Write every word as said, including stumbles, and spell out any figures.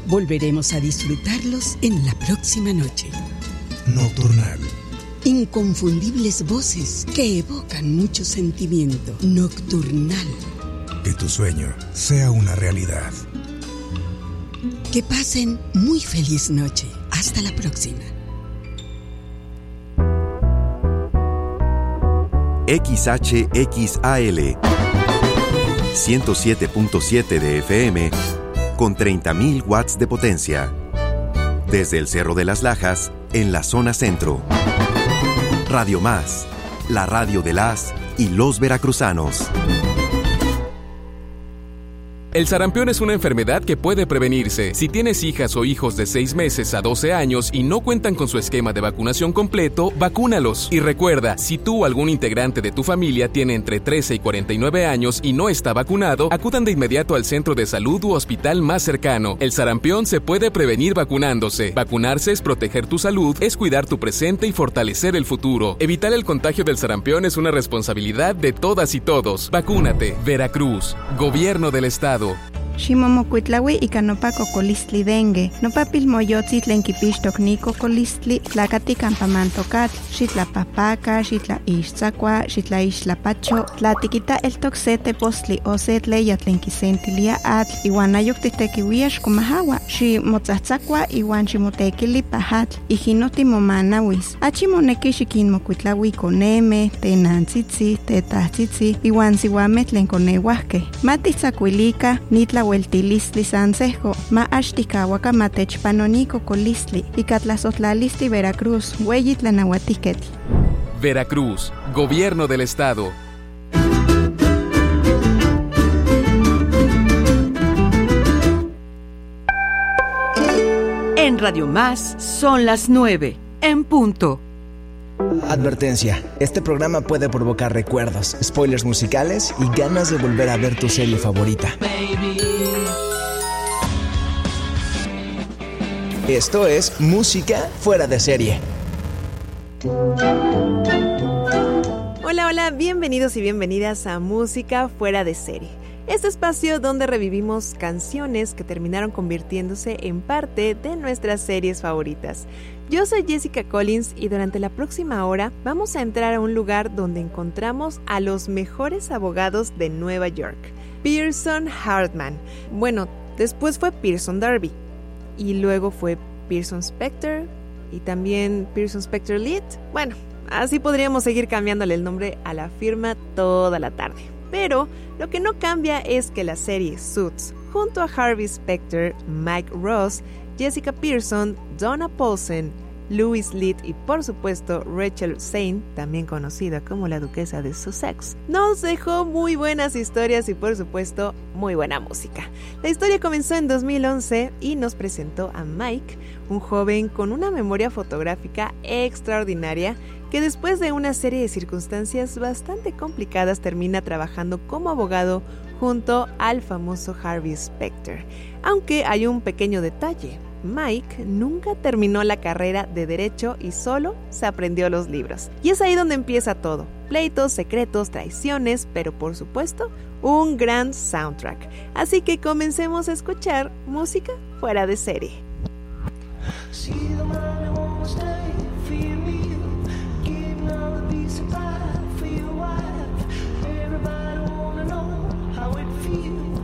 Volveremos a disfrutarlos en la próxima noche. Nocturnal. Inconfundibles voces que evocan mucho sentimiento. Nocturnal. Que tu sueño sea una realidad. Que pasen muy feliz noche. Hasta la próxima. X H X A L ciento siete punto siete de F M con treinta mil watts de potencia. Desde el Cerro de las Lajas, en la zona centro. Radio Más, la radio de las y los veracruzanos. El sarampión es una enfermedad que puede prevenirse. Si tienes hijas o hijos de seis meses a doce años y no cuentan con su esquema de vacunación completo, vacúnalos. Y recuerda, si tú o algún integrante de tu familia tiene entre trece y cuarenta y nueve años y no está vacunado, acudan de inmediato al centro de salud u hospital más cercano. El sarampión se puede prevenir vacunándose. Vacunarse es proteger tu salud, es cuidar tu presente y fortalecer el futuro. Evitar el contagio del sarampión es una responsabilidad de todas y todos. Vacúnate. Veracruz. Gobierno del Estado. Ximomocuitlaui ika nopa cocolistli dengue. Nopa pilmoyotzi tlen kipixtok ni cocolistli tlakati campamantokatl. Xitlapapaka, xitlaixtzakua, xitlaixtlapacho. Tlatikita eltok se tepostli o se tleya tlen kisentilia atl. Iwan ayok titekiuia xkomahawa. Ximotzatzakua iwan ximotekili pahatl. Ijino timomanawis. Achimoneki xikinmocuitlaui koneme, tenantzitzi, tetahtzitzi, iwan siwame tlen koneuahke. Matitzakuilika nitla Hueltilistli Sansejo, ma Ashtikawaka Matechpanonico Colistli, y Catlazotlalisti Veracruz, Hueyitlanahuatiquetl. Veracruz, Gobierno del Estado. En Radio Más son las nueve, en punto. Advertencia, este programa puede provocar recuerdos, spoilers musicales y ganas de volver a ver tu serie favorita. Esto es Música Fuera de Serie. Hola, hola, bienvenidos y bienvenidas a Música Fuera de Serie. Este espacio donde revivimos canciones que terminaron convirtiéndose en parte de nuestras series favoritas. Yo soy Jessica Collins y durante la próxima hora vamos a entrar a un lugar donde encontramos a los mejores abogados de Nueva York. Pearson Hartman. Bueno, después fue Pearson Derby. Y luego fue Pearson Spector y también Pearson Spector Lead. Bueno, así podríamos seguir cambiándole el nombre a la firma toda la tarde. Pero lo que no cambia es que la serie Suits, junto a Harvey Specter, Mike Ross, Jessica Pearson, Donna Paulsen, Louis Litt y por supuesto Rachel Zane, también conocida como la duquesa de Sussex, nos dejó muy buenas historias y por supuesto muy buena música. La historia comenzó en dos mil once y nos presentó a Mike, un joven con una memoria fotográfica extraordinaria que después de una serie de circunstancias bastante complicadas termina trabajando como abogado junto al famoso Harvey Specter. Aunque hay un pequeño detalle. Mike nunca terminó la carrera de Derecho y solo se aprendió los libros. Y es ahí donde empieza todo. Pleitos, secretos, traiciones, pero por supuesto, un gran soundtrack. Así que comencemos a escuchar música fuera de serie.